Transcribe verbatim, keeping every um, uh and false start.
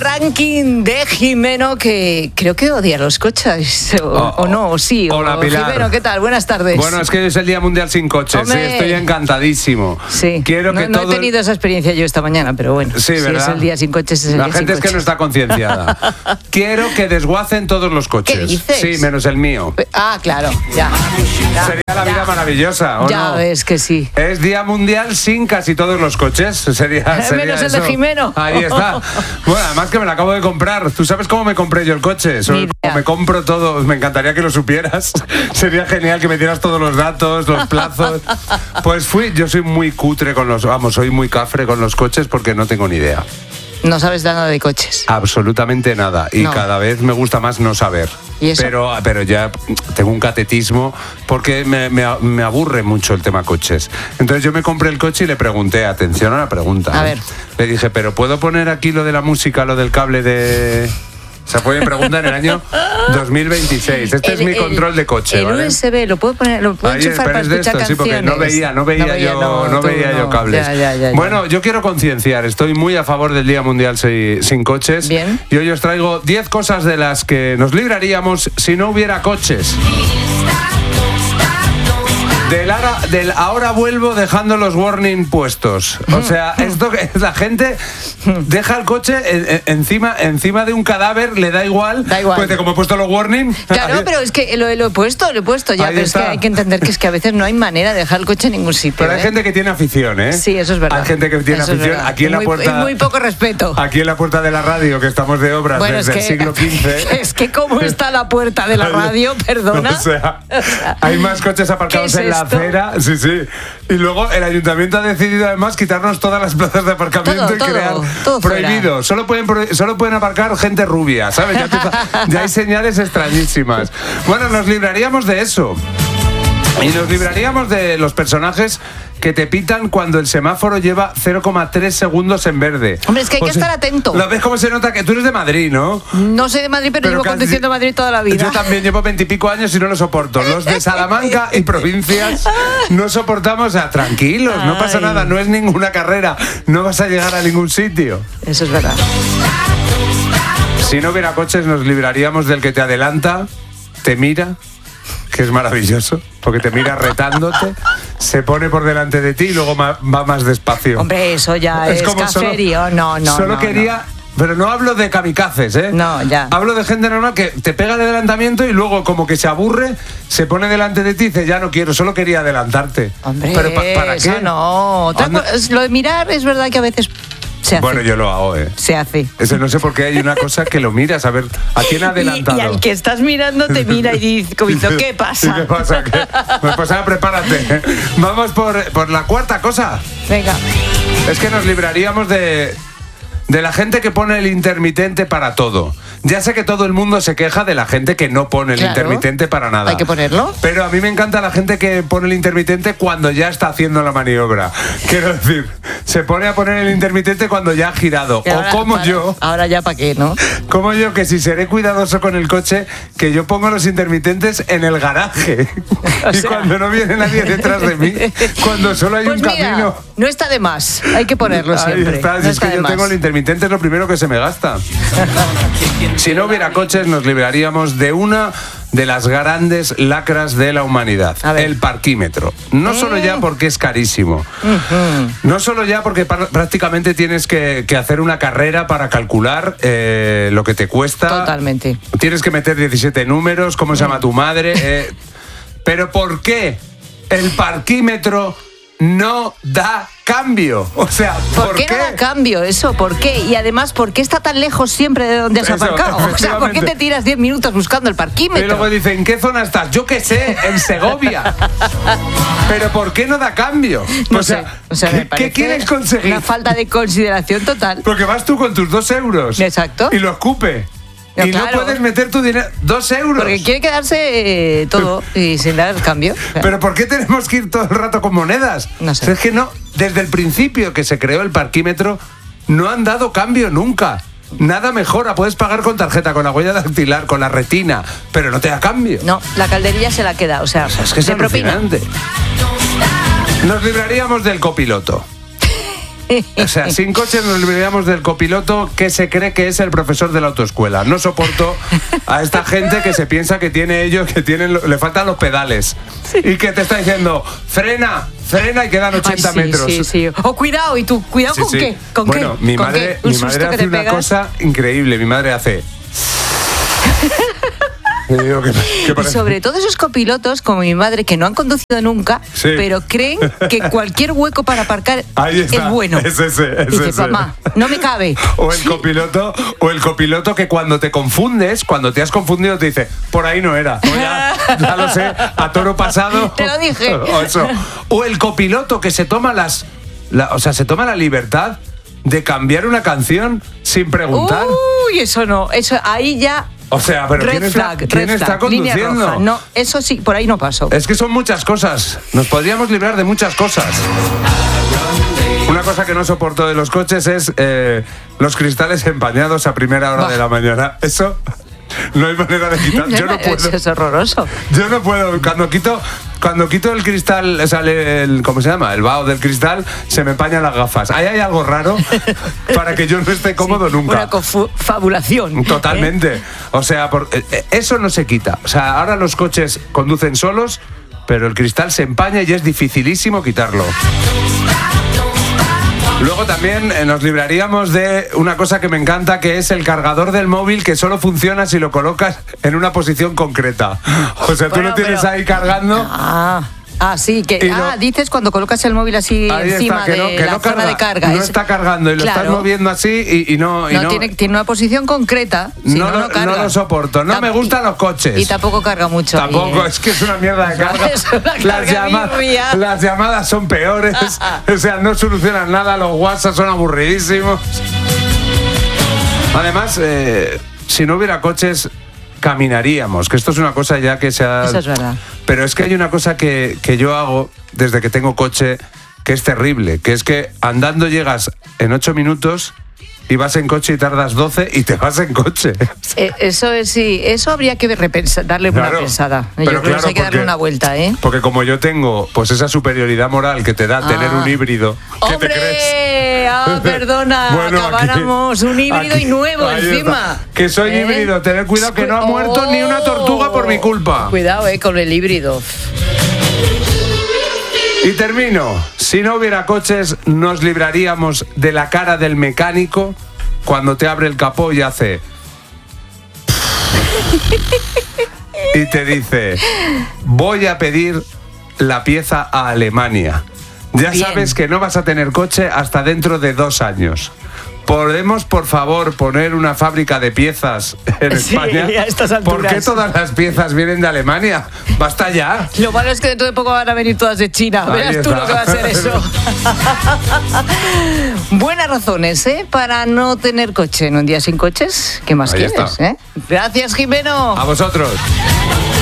ranking de Jimeno, que creo que odia los coches, o, Oh, o no, o sí. Hola, o, Pilar. Jimeno, ¿qué tal? Buenas tardes. Bueno, es que hoy es el Día Mundial sin coches. Sí, Hombre. estoy encantadísimo. Sí, Quiero no, que no todo he tenido esa experiencia yo esta mañana, pero bueno. Sí, si ¿verdad? es el día sin coches, es el La día gente sin es que no coches. está concienciada. Quiero que desguacen todos los coches. ¿Qué dices? Sí, menos el mío. Ah, claro, ya. ya Sería la vida ya. maravillosa, ¿o Ya no? ves que sí. Es Día Mundial sin casi todos los coches. Sería, sería Menos el de eso. Jimeno. Ahí está. Bueno, además que me lo acabo de comprar. ¿Tú sabes cómo me compré yo el coche? Eso, Ni idea. como me compro todo. Me encantaría que lo supieras. Sería genial que me dieras todos los datos, los plazos. Pues fui, yo soy muy cutre con los, vamos, soy muy cafre con los coches porque no tengo ni idea. No sabes nada de coches. Absolutamente nada. Y No. cada vez me gusta más no saber. ¿Y eso? Pero, pero ya tengo un catetismo porque me, me, me aburre mucho el tema coches. Entonces yo me compré el coche y le pregunté, atención a la pregunta. A ¿eh? ver. Le dije, ¿pero puedo poner aquí lo de la música, lo del cable de...? Se fue mi pregunta en el año dos mil veintiséis. Este El- es mi el- control de coche, El ¿vale? U S B lo puedo poner, lo puedo Ahí, enchufar pero para es de escuchar esto, sí, canciones. porque no veía, no veía yo, no, tú veía yo no. cables. Ya, ya, ya, ya. Bueno, yo quiero concienciar, estoy muy a favor del Día Mundial sin, sin coches. Bien. Y hoy os traigo diez cosas de las que nos libraríamos si no hubiera coches. Del ahora, del ahora vuelvo dejando los warning puestos. O sea, esto que la gente deja el coche en- en- encima, encima de un cadáver, le da igual. Da igual. Pues de como he puesto los warning. Claro, pero es que lo, lo he puesto, lo he puesto ya, Ahí pero es que está. hay que entender que es que a veces no hay manera de dejar el coche en ningún sitio. Pero hay ¿eh? gente que tiene afición, ¿eh? Sí, eso es verdad. Hay gente que tiene Eso es afición. verdad. Aquí en la Muy- puerta. y muy poco respeto. Aquí en la puerta de la radio, que estamos de obras Bueno, desde es que, el siglo quince. Es que cómo está la puerta de la radio, perdona. O sea, hay más coches aparcados ¿Qué es en la esto? acera. Sí, sí. Y luego el ayuntamiento ha decidido además quitarnos todas las plazas de aparcamiento Todo, y todo, crear todo fuera. prohibido. Solo pueden, pro- solo pueden aparcar gente rubia, ¿sabes? Ya, empieza- ya hay señales extrañísimas. Bueno, nos libraríamos de eso. Y nos libraríamos de los personajes que te pitan cuando el semáforo lleva cero coma tres segundos en verde. Hombre, es que hay O que sea, estar atento. ¿Lo ves cómo se nota que tú eres de Madrid, no? No soy de Madrid, pero, llevo casi- conduciendo Madrid toda la vida. Yo también llevo veintipico años y no lo soporto. Los de Salamanca y provincias no soportamos a tranquilos, no pasa Ay. nada, no es ninguna carrera, no vas a llegar a ningún sitio. Eso es verdad. Si no hubiera coches nos libraríamos del que te adelanta, te mira, que es maravilloso, porque te mira retándote, se pone por delante de ti y luego ma- va más despacio. Hombre, eso ya es, como solo- caserío. No, no, Solo no, quería... Pero no hablo de kamikazes, ¿eh? No, ya. Hablo de gente normal que te pega el adelantamiento y luego como que se aburre, se pone delante de ti y dice, ya no quiero, solo quería adelantarte. Hombre, Pero pa- ¿para eso qué? no. Otra Anda- co- lo de mirar es verdad que a veces se hace. Bueno, yo lo hago, ¿eh? Se hace. Eso no sé por qué hay una cosa que lo miras, a ver, ¿a quién ha Y, adelantado? y al que estás mirando te mira y dice, como diciendo, ¿qué pasa? ¿Y qué pasa? ¿Qué? Pues, pues ahora prepárate. Vamos por, por la cuarta cosa. Venga. Es que nos libraríamos de, de la gente que pone el intermitente para todo. Ya sé que todo el mundo se queja de la gente que no pone el Claro. intermitente para nada. Hay que ponerlo. Pero a mí me encanta la gente que pone el intermitente cuando ya está haciendo la maniobra. Quiero decir, se pone a poner el intermitente cuando ya ha girado. Y ahora- o como para- yo, Ahora ya para qué, ¿no? como yo, que si seré cuidadoso con el coche, que yo pongo los intermitentes en el garaje. O y sea- cuando no viene nadie detrás de mí, cuando solo hay Pues un mira, camino. no está de más. Hay que ponerlo siempre. Ahí está, No si es está que de yo más. tengo el intermitente, es lo primero que se me gasta. Si no hubiera coches, nos libraríamos de una de las grandes lacras de la humanidad, A ver. el parquímetro. No solo ya porque es carísimo, no solo ya porque par- prácticamente tienes que, que hacer una carrera para calcular eh, lo que te cuesta. Totalmente. Tienes que meter diecisiete números, cómo se llama tu madre. eh, pero ¿por qué el parquímetro no da cambio? O sea, ¿por, ¿Por qué, no da cambio eso? ¿Por qué? Y además, ¿por qué está tan lejos siempre de donde has Eso, aparcado? O sea, ¿por qué efectivamente. te tiras diez minutos buscando el Y parquímetro? luego dice, ¿en qué zona estás? Yo qué sé, en Segovia. Pero ¿por qué no da cambio? No o sea, sé. O sea, ¿qué, me parece qué quieres conseguir? Una falta de consideración total. Porque vas tú con tus dos euros. Exacto. Y lo escupe. No, y no claro. puedes meter tu dinero. Dos euros. Porque quiere quedarse eh, todo y sin dar cambio. O sea, Pero ¿por qué tenemos que ir todo el rato con monedas? No sé. O sea, es que no, desde el principio que se creó el parquímetro, no han dado cambio nunca. Nada mejora, puedes pagar con tarjeta, con la huella dactilar, con la retina, pero no te da cambio. no, la calderilla se la queda. O sea, Es que es de propina. alucinante. Nos libraríamos del copiloto. O sea, sin coche nos libraríamos del copiloto que se cree que es el profesor de la autoescuela. No soporto a esta gente que se piensa que tiene ellos, que tienen, le faltan los pedales. Sí. Y que te está diciendo, frena, frena y quedan ochenta Ay, sí, metros. Sí, sí. O cuidado, ¿y tú? ¿Cuidado sí, con sí. qué? ¿Con bueno, qué? mi ¿Con madre, qué? mi madre hace una pegas? cosa increíble. Mi madre hace... Y digo, ¿qué, qué y sobre todo esos copilotos, como mi madre, que no han conducido nunca, sí. pero creen que cualquier hueco para aparcar es bueno. Es ese, es y dice, ese. mamá, no me cabe. O el sí. copiloto, o el copiloto que cuando te confundes, cuando te has confundido, te dice, por ahí no era. O ya, ya lo sé, a toro pasado. Te lo dije. O eso. O el copiloto que se toma las, la, o sea, se toma la libertad de cambiar una canción sin preguntar. Uy, eso no, eso ahí ya. O sea, pero red ¿quién, flag, está, ¿quién red está flag, conduciendo? línea roja. No, eso sí, por ahí no paso. Es que son muchas cosas. Nos podríamos librar de muchas cosas. Una cosa que no soporto de los coches es eh, los cristales empañados a primera hora bah. de la mañana. Eso no hay manera de quitar. Yo no puedo. Eso es horroroso. Yo no puedo. Cuando quito, cuando quito el cristal, sale el, ¿cómo se llama? El vaho del cristal, se me empañan las gafas. Ahí hay algo raro para que yo no esté cómodo sí, nunca. Una confabulación. Totalmente. ¿eh? O sea, por, eso no se quita. O sea, ahora los coches conducen solos, pero el cristal se empaña y es dificilísimo quitarlo. Luego también eh, nos libraríamos de una cosa que me encanta, que es el cargador del móvil, que solo funciona si lo colocas en una posición concreta. O sea, tú bueno, lo tienes pero... ahí cargando. Ah. Ah, sí, que ah, lo, dices cuando colocas el móvil así encima está, que no, de que la no zona carga, de carga. No es, está cargando y claro. lo estás moviendo así y, y no... Y no, no tiene, tiene una posición concreta. Si no, no, no, carga. no lo soporto. No Tamp me gustan los coches. Y tampoco carga mucho. Tampoco, y, es que es una mierda de carga. Las, llama las llamadas son peores. O sea, no solucionan nada. Los WhatsApp son aburridísimos. Además, eh, si no hubiera coches, caminaríamos, que esto es una cosa ya que se ha... Eso es verdad. Pero es que hay una cosa que, que yo hago desde que tengo coche que es terrible, que es que andando llegas en ocho minutos y vas en coche y tardas doce y te vas en coche. Eh, eso es, sí, eso habría que repensar, darle claro, una pensada. Yo pero creo claro, que hay que darle porque, una vuelta, ¿eh? Porque como yo tengo pues esa superioridad moral que te da ah. tener un híbrido, ¿qué ¡Hombre! te crees? Ah, perdona, bueno, acabáramos aquí, un híbrido aquí, y nuevo encima. Está. Que soy ¿Eh? híbrido, tener cuidado que no ha muerto oh, ni una tortuga por mi culpa. Cuidado, eh, con el híbrido. Y termino. Si no hubiera coches, nos libraríamos de la cara del mecánico cuando te abre el capó y hace... y te dice, voy a pedir la pieza a Alemania. Ya Bien. sabes que no vas a tener coche hasta dentro de dos años. ¿Podemos, por favor, poner una fábrica de piezas en sí, España? A estas alturas. ¿Por qué todas las piezas vienen de Alemania? ¡Basta ya! Lo malo es que dentro de poco van a venir todas de China. Ahí Verás está. Tú lo que va a ser eso. Buenas razones, ¿eh? Para no tener coche en un día sin coches. ¿Qué más Ahí quieres? ¿eh? Gracias, Jimeno. A vosotros.